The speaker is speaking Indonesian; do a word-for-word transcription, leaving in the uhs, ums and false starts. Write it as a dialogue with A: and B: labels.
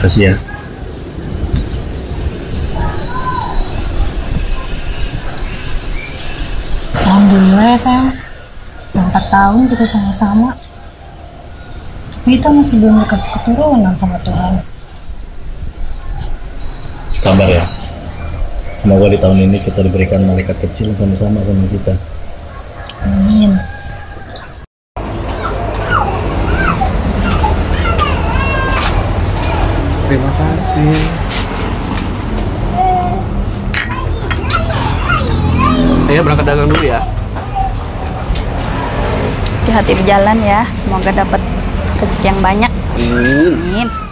A: Makasih ya.
B: Alhamdulillah ya sayang, empat tahun kita sama-sama. Kita masih belum dikasih keturunan sama Tuhan.
A: Sabar ya. Semoga di tahun ini kita diberikan malaikat kecil sama-sama sama kita.
B: Amin.
C: Terima kasih. Ayo berangkat dagang dulu ya.
D: Hati-hati di jalan ya, semoga dapat rezeki yang banyak.
C: Amin.
D: Amin.